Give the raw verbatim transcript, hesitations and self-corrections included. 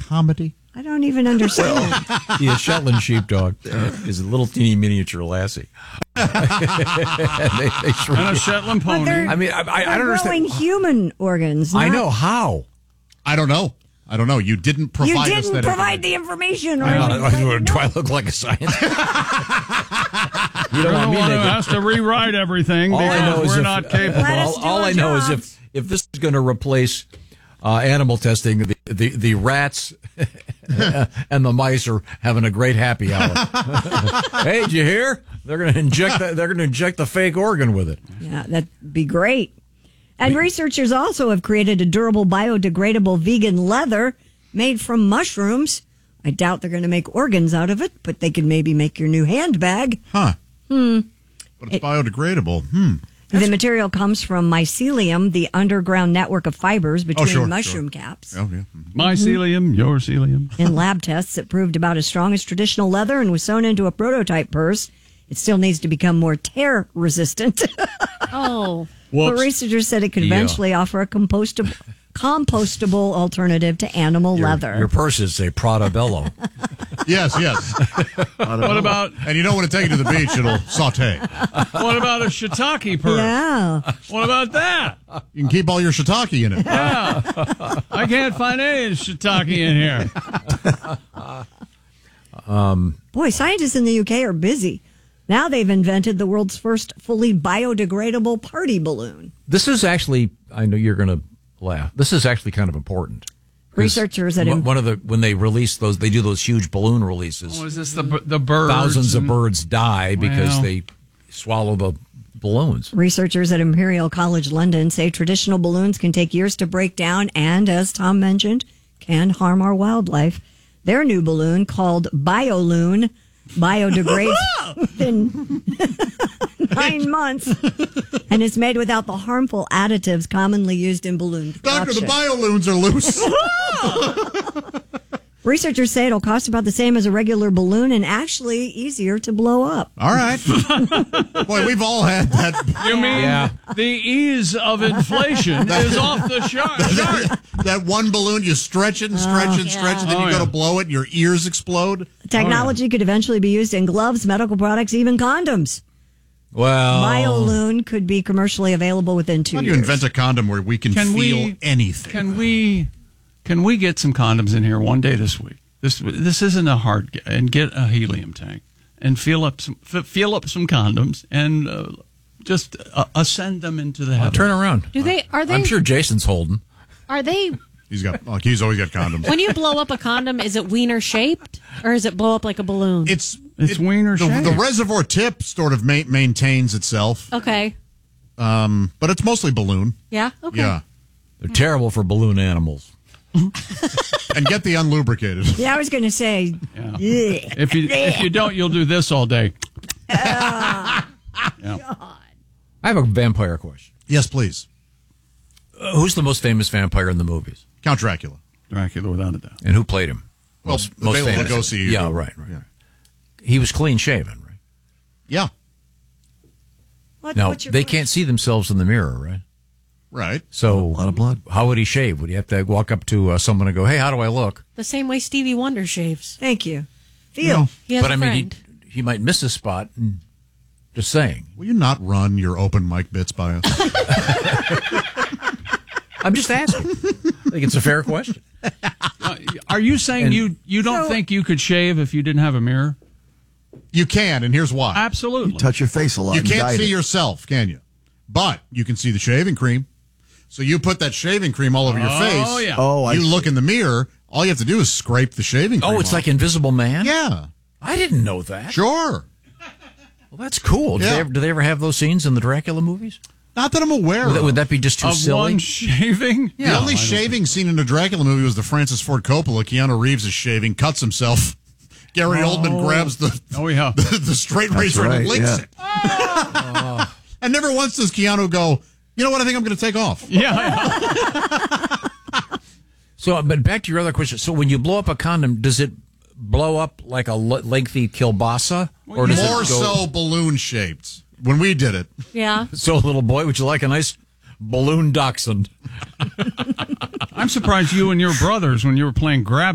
comedy? I don't even understand. The Shetland sheepdog is a little teeny miniature lassie. and they, they shrink And a it. Shetland pony. I mean, I, I, I don't growing understand. human organs. I not- know how. I don't know. I don't know. You didn't provide You us didn't that provide the information. Or I I know. would let you Do know. I look like a scientist? you You're know the what I mean? one who They- has to rewrite everything all I because know is we're if, not capable. Let us all, do all our I know is jobs. if if this is going to replace uh, animal testing, the, the the rats and the mice are having a great happy hour. Hey, did you hear? They're going to inject that. They're going to inject the fake organ with it. Yeah, that'd be great. And researchers also have created a durable, biodegradable vegan leather made from mushrooms. I doubt they're going to make organs out of it, but they could maybe make your new handbag. Huh. Hmm. But it's biodegradable. Hmm. The material comes from mycelium, the underground network of fibers between sure, mushroom sure. caps. Oh, yeah. Mycelium, your celium. In lab tests, it proved about as strong as traditional leather and was sewn into a prototype purse. It still needs to become more tear resistant. Oh. But researchers said it could Yeah. eventually offer a compostable, compostable alternative to animal Your, leather. your purse is a Prada Bello. Yes, yes. What about And you know when to take it to the beach, it'll saute. what about a shiitake purse? Yeah. What about that? You can keep all your shiitake in it. Yeah. I can't find any shiitake in here. Boy, scientists in the U K are busy. Now they've invented the world's first fully biodegradable party balloon. This is actually, I know you're going to laugh. This is actually kind of important. 'Cause Researchers at one one of the when they release those, they do those huge balloon releases. Oh, is this the the birds? Thousands of and- birds die because Well. they swallow the balloons. Researchers at Imperial College London say traditional balloons can take years to break down and, as Tom mentioned, can harm our wildlife. Their new balloon, called BioLoon, biodegrades within nine months and is made without the harmful additives commonly used in balloon Doctor, the production. bioloons are loose. Researchers say it'll cost about the same as a regular balloon and actually easier to blow up. All right. Boy, we've all had that. You mean Yeah. the ease of inflation is off the chart? chart. That one balloon, you stretch it and stretch it and stretch it, then Oh, you go yeah. to blow it and your ears explode. Technology could eventually be used in gloves, medical products, even condoms. Well, BioLoon could be commercially available within two How do you years. invent a condom where we can, Can feel we- anything? Can we can we get some condoms in here one day this week? This this isn't a hard get, and get a helium tank and fill up some f- fill up some condoms and uh, just uh, ascend them into the I'll heavens. turn around. Do they? Are they? I'm sure Jason's holding. Are they? He's got. Oh, he's always got condoms. When you blow up a condom, is it wiener shaped or is it blow up like a balloon? It's It's wiener the, shaped. the reservoir tip sort of ma- maintains itself, Okay. um, but it's mostly balloon. Yeah. Okay. Yeah, They're terrible for balloon animals. and get the unlubricated. Yeah, I was going to say. Yeah. Ugh. If you if you don't, you'll do this all day. I have a vampire question. Yes, please. Uh, who's the most famous vampire in the movies? Count Dracula. Dracula, without a doubt. And who played him? Well, Most, most Bela famous. Lugosi. Yeah, right, right. Yeah. He was clean shaven, right? Yeah, What, Now, what's your they question? can't see themselves in the mirror, right? right. So, A lot of blood. how would he shave? Would he have to walk up to uh, someone and go, hey, how do I look? The same way Stevie Wonder shaves. Thank you. Feel. He has but a I mean, friend. he, he might miss a spot. And just saying. Will you not run your open mic bits by us? I'm just asking. I think it's a fair question. Uh, are you saying And- you you don't So- think you could shave if you didn't have a mirror? You can, and here's why. Absolutely. Touch your face a lot. You and can't guide see it. yourself, can you? But you can see the shaving cream. So you put that shaving cream all over your Oh, face. yeah. Oh, I you see. look in the mirror. All you have to do is scrape the shaving cream Oh, it's off. like Invisible Man? Yeah, I didn't know that. sure. Well, that's cool. Do, Yeah. they ever, do they ever have those scenes in the Dracula movies? Not that I'm aware Would that, of. would that be just too Of silly? one shaving? the only shaving scene in a Dracula movie was the Francis Ford Coppola. Keanu Reeves is shaving, cuts himself. Gary Oldman grabs the Oh, yeah. the, the straight razor right, and links yeah. it. And never once does Keanu go, you know what, I think I'm going to take off. Yeah. So, but back to your other question. So, when you blow up a condom, does it blow up like a l- lengthy kielbasa, or does More it go? so balloon shaped. When we did it, Yeah. So, little boy, would you like a nice balloon dachshund? I'm surprised you and your brothers, when you were playing grab